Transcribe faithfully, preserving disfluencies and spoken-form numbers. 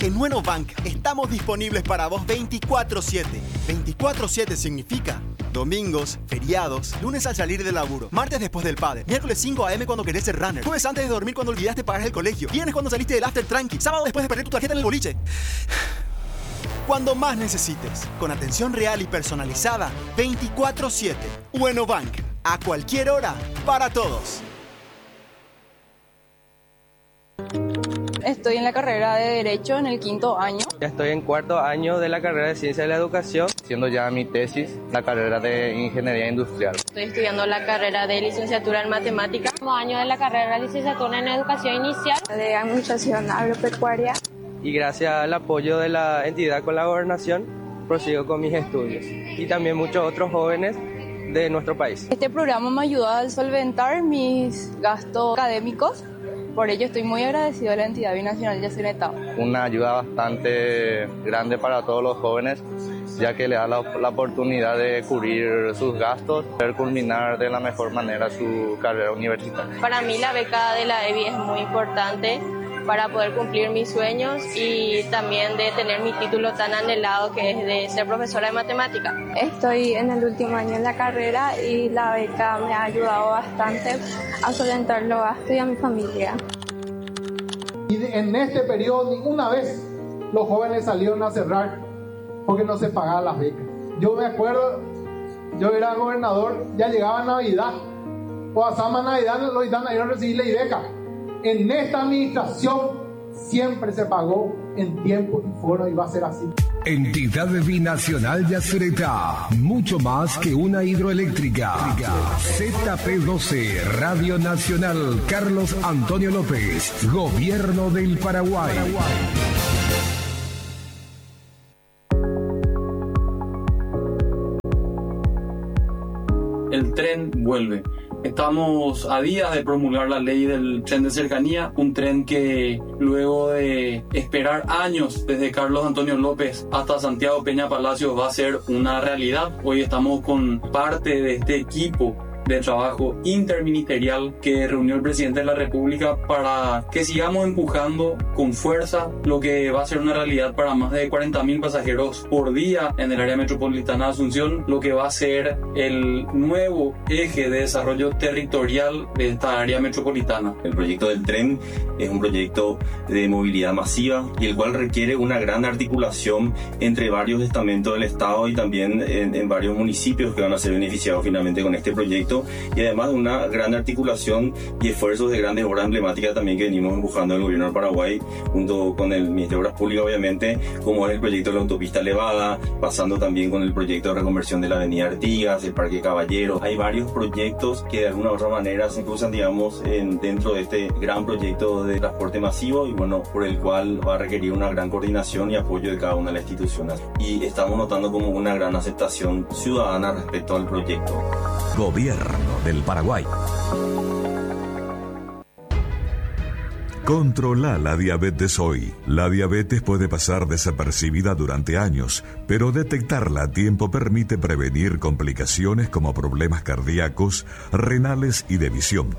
En Uenobank estamos disponibles para vos veinticuatro siete. veinticuatro siete significa domingos, feriados, lunes al salir del laburo, martes después del padre, miércoles cinco a eme cuando querés ser runner, jueves antes de dormir cuando olvidaste pagar el colegio, viernes cuando saliste del after tranqui, sábado después de perder tu tarjeta en el boliche. Cuando más necesites, con atención real y personalizada, veinticuatro siete. Uenobank, a cualquier hora, para todos. Estoy en la carrera de Derecho en el quinto año. Ya estoy en cuarto año de la carrera de Ciencia de la Educación, haciendo ya mi tesis, la carrera de Ingeniería Industrial. Estoy estudiando la carrera de Licenciatura en Matemáticas. Como año de la carrera de Licenciatura en Educación Inicial. De Administración Agropecuaria. Y gracias al apoyo de la entidad con la gobernación, prosigo con mis estudios. Y también muchos otros jóvenes de nuestro país. Este programa me ayuda a solventar mis gastos académicos. Por ello estoy muy agradecido a la entidad binacional Yacyretá. Una ayuda bastante grande para todos los jóvenes, ya que le da la, la oportunidad de cubrir sus gastos, poder culminar de la mejor manera su carrera universitaria. Para mí la beca de la E B I es muy importante para poder cumplir mis sueños y también de tener mi título tan anhelado que es de ser profesora de matemática. Estoy en el último año en la carrera y la beca me ha ayudado bastante a solventar los gastos y a mi familia. Y en este periodo ninguna vez los jóvenes salieron a cerrar porque no se pagaban las becas. Yo me acuerdo, yo era gobernador, ya llegaba Navidad, o pasaba Navidad, los iban a ir a recibir la beca. En esta administración siempre se pagó en tiempo y forma y va a ser así. Entidad Binacional Yacyretá, mucho más que una hidroeléctrica. Z P doce, Radio Nacional, Carlos Antonio López, Gobierno del Paraguay. El tren vuelve. Estamos a días de promulgar la ley del tren de cercanía, un tren que luego de esperar años desde Carlos Antonio López hasta Santiago Peña Palacios va a ser una realidad. Hoy estamos con parte de este equipo de trabajo interministerial que reunió el presidente de la República para que sigamos empujando con fuerza lo que va a ser una realidad para más de cuarenta mil pasajeros por día en el área metropolitana de Asunción, lo que va a ser el nuevo eje de desarrollo territorial de esta área metropolitana. El proyecto del tren es un proyecto de movilidad masiva y el cual requiere una gran articulación entre varios estamentos del Estado y también en, en varios municipios que van a ser beneficiados finalmente con este proyecto, y además de una gran articulación y esfuerzos de grandes obras emblemáticas también que venimos empujando el gobierno del Paraguay junto con el Ministerio de Obras Públicas, obviamente, como es el proyecto de la autopista elevada, pasando también con el proyecto de reconversión de la avenida Artigas, el Parque Caballero. Hay varios proyectos que de alguna u otra manera se cruzan, digamos, en, dentro de este gran proyecto de transporte masivo y bueno, por el cual va a requerir una gran coordinación y apoyo de cada una de las instituciones. Y estamos notando como una gran aceptación ciudadana respecto al proyecto. Gobierno del Paraguay. Controla la diabetes hoy. La diabetes puede pasar desapercibida durante años, pero detectarla a tiempo permite prevenir complicaciones como problemas cardíacos, renales y de visión.